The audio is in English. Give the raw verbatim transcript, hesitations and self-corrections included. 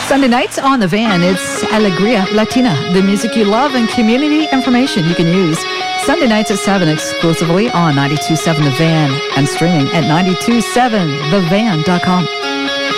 Sunday nights on The Van, it's Alegria Latina, the music you love and community information you can use. Sunday nights at seven exclusively on ninety-two point seven The Van and streaming at ninety two seven the van dot com.